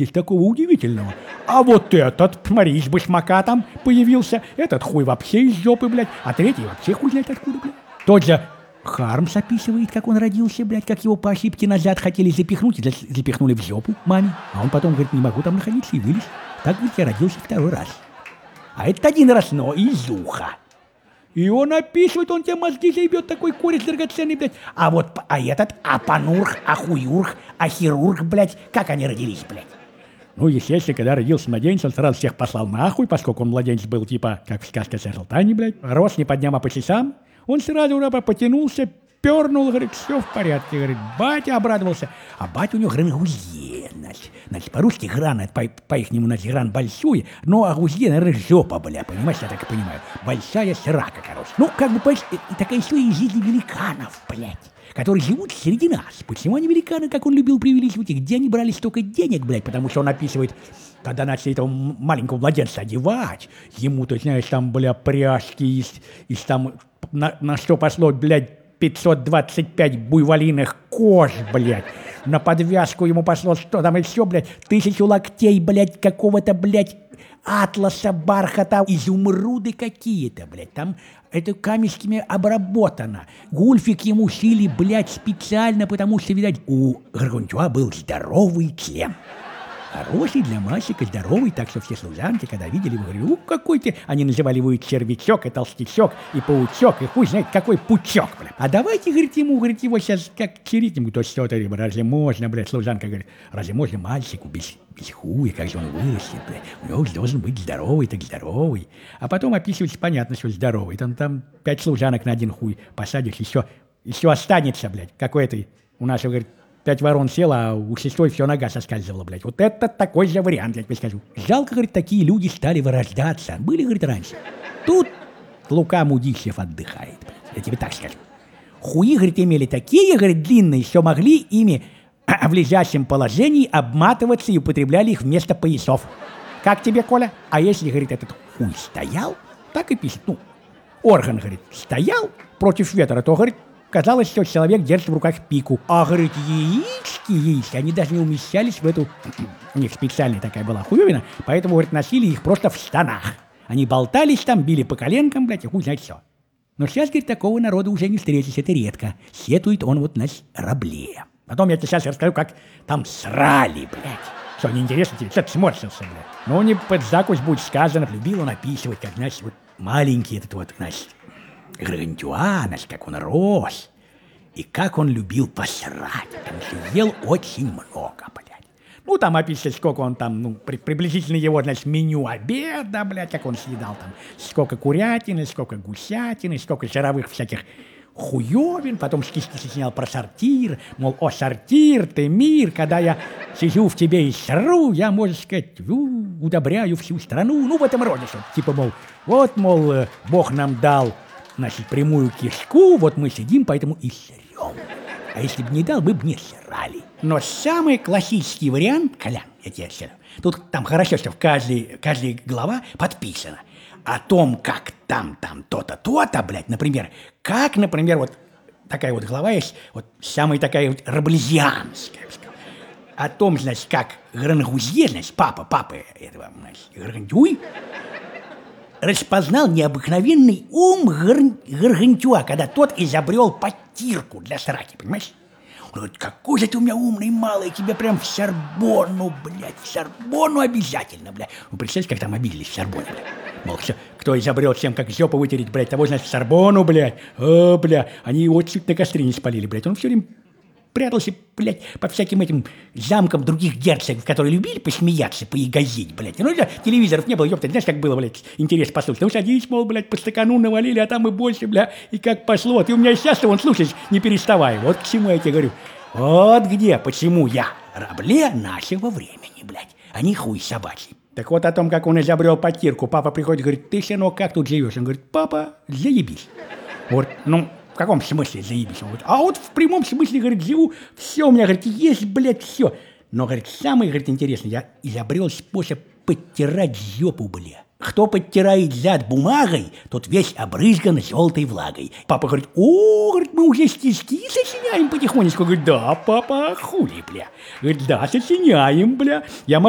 здесь такого удивительного? А вот этот, смотри, из башмака там появился, этот хуй вообще из жопы, блядь, а третий вообще хуй знает откуда, блядь. Тот же Хармс описывает, как он родился, блядь, как его по ошибке назад хотели запихнуть, и запихнули в жопу маме. А он потом говорит, не могу там находиться, и вылез. Так, говорит, я родился второй раз. А это один раз, но из уха. И он описывает, он тебе мозги заебет, такой кореш драгоценный, блядь. А этот, Апанурх, Ахуюрх, Ахирург, блядь, как они родились, блядь? Ну, естественно, когда родился младенец, он сразу всех послал нахуй, поскольку он младенец был, типа, как в сказке о Султане, блядь. Рос не по дням, а по часам. Он сразу потянулся, пернул, говорит, все в порядке, говорит, батя обрадовался. А батя у него грангузье, значит, по-русски гран, по-ихнему, значит, гран большой, но агузье, наверное, жопа, бля, понимаешь, я так и понимаю. Большая срака, короче. Ну, как бы, понимаешь, такая история из жизни великанов, блядь, которые живут среди нас. Почему они великаны, как он любил преувеличивать, и где они брали столько денег, блядь, потому что он описывает, когда начали этого маленького младенца одевать, ему, ты знаешь, там, бля, пряжки из там, на что пошло, блядь, 525 буйволиных кож, блядь. На подвязку ему пошло, что там еще, блядь, 1000 локтей, блядь, какого-то, блядь, атласа, бархата, изумруды какие-то, блядь. Там это камешками обработано. Гульфик ему шили, блядь, специально, потому что, видать, у Гаргантюа был здоровый член. Хороший для мальчика, здоровый, так что все служанки, когда видели его, говорили, какой ты, они называли его и червячок, и толстячок, и паучок, и хуй знает какой пучок, блядь. А давайте, говорит, ему, говорит, его сейчас как чирить, то что-то, разве можно, блядь, служанка говорит, разве можно мальчику без хуя, как же он вырастет, блядь, у него должен быть здоровый, так здоровый. А потом описывается, понятно, что здоровый, там 5 служанок на один хуй посадишь, еще останется, блядь, какой-то, у нас, говорит, 5 ворон села, а у 6-й все нога соскальзывала, блядь. Вот это такой же вариант, я тебе скажу. Жалко, говорит, такие люди стали вырождаться. Были, говорит, раньше. Тут Лука Мудищев отдыхает, блядь. Я тебе так скажу. Хуи, говорит, имели такие, говорит, длинные, что могли ими в лежащем положении обматываться и употребляли их вместо поясов. Как тебе, Коля? А если, говорит, этот хуй стоял, так и пишет, орган, говорит, стоял против ветра, то, говорит, казалось, что человек держит в руках пику. А, говорит, яички, они даже не умещались в эту... У них специальная такая была хуевина, поэтому, говорит, носили их просто в штанах. Они болтались там, били по коленкам, блядь, и хуй знает все. Но сейчас, говорит, такого народа уже не встретишь, это редко. Сетует он вот на рабле. Потом я тебе сейчас расскажу, как там срали, блядь. Что, неинтересно тебе? Что ты сморщился, блядь? Ну, не под закусь будет сказано, любил он описывать, как, значит, вот маленький этот вот, значит, Гаргантюа, значит, как он рос, и как он любил посрать, потому что ел очень много, блядь. Ну, там описывается, сколько он там, приблизительно его, значит, меню обеда, блядь, как он съедал там, сколько курятины, сколько гусятины, сколько жировых всяких хуёвин, потом стишки сочинял про сортир, мол, о, сортир, ты мир, когда я сижу в тебе и сру, я, можно сказать, удобряю всю страну, ну, в этом роде, что, типа, мол, вот, мол, Бог нам дал, значит, прямую кишку, вот мы сидим, поэтому и срем. А если бы не дал, мы бы не срали. Но самый классический вариант, Колян, я тебе скажу, тут там хорошо, что в каждой глава подписано о том, как там то-то, то-то, блядь, например, как, например, вот такая вот глава есть, вот самая такая вот раблезианская, о том, значит, как Грангузье, значит, папа этого, значит, Гаргантюи, распознал необыкновенный ум Гаргантюа, когда тот изобрел потирку для сраки, понимаешь? Он говорит, какой же ты у меня умный, малый, тебе прям в Сорбонну, блядь, в Сорбонну обязательно, блядь. Вы представляете, как там обиделись в Сорбонне, блядь? Мол, кто изобрел всем, как жопу вытереть, блядь, того, значит, в Сорбонну, блядь. О, бля, они его чуть на костре не спалили, блядь. Он все время прятался, блядь, по всяким этим замкам других герцогов, которые любили посмеяться, поягозить, блядь. Ну, телевизоров не было, ёпта, знаешь, как было, блядь, интерес послушать. Ну, садись, мол, блядь, по стакану навалили, а там и больше, бля, и как пошло. Ты у меня сейчас-то вон слушаешь, не переставай. Вот к чему я тебе говорю. Вот где, почему я рабле нашего времени, блядь, а не хуй собачий. Так вот о том, как он изобрел потирку. Папа приходит и говорит, ты, сынок, как тут живешь? Он говорит, папа, заебись. Вот, ну, в каком смысле заебись? Он говорит, а вот в прямом смысле, говорит, живу, все у меня, говорит, есть, блядь, все. Но, говорит, самое, говорит, интересное, я изобрел способ подтирать жопу, бля. Кто подтирает зад бумагой, тот весь обрызган желтой влагой. Папа говорит, о, говорит, мы уже стишки сочиняем потихонечку. Говорит, да, папа, хули, бля. Говорит, да, сочиняем, бля. Я